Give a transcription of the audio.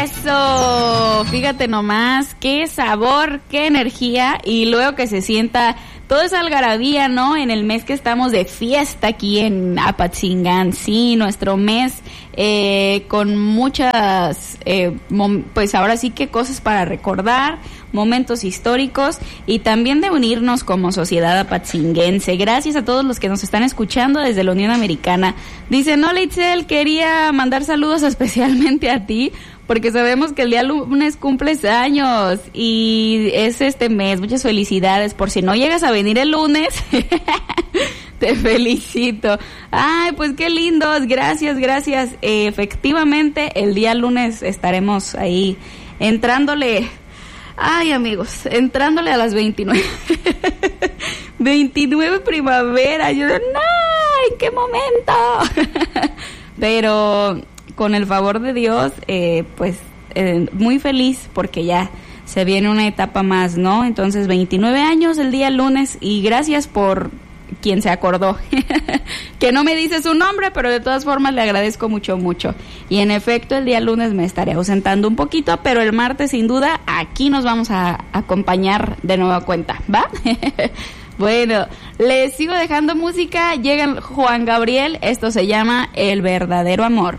Eso, fíjate nomás, qué sabor, qué energía, y luego que se sienta toda esa algarabía, ¿no? En el mes que estamos de fiesta aquí en Apatzingán, sí, nuestro mes con muchas, pues ahora sí que cosas para recordar, momentos históricos y también de unirnos como sociedad apatzinguense. Gracias a todos los que nos están escuchando desde la Unión Americana. Dice, no, Leitzel, quería mandar saludos especialmente a ti, porque sabemos que el día lunes cumples años y es este mes. Muchas felicidades. Por si no llegas a venir el lunes, te felicito. Ay, pues qué lindos. Gracias. Efectivamente, el día lunes estaremos ahí entrándole. Ay, amigos, entrándole a las 29. 29 primavera. Yo, ¡ay, qué momento! Pero con el favor de Dios, pues muy feliz porque ya se viene una etapa más, ¿no? Entonces, 29 años el día lunes y gracias por quien se acordó. Que no me dice su nombre, pero de todas formas le agradezco mucho. Y en efecto, el día lunes me estaré ausentando un poquito, pero el martes sin duda aquí nos vamos a acompañar de nueva cuenta, ¿va? Bueno, les sigo dejando música. Llega Juan Gabriel, esto se llama El Verdadero Amor.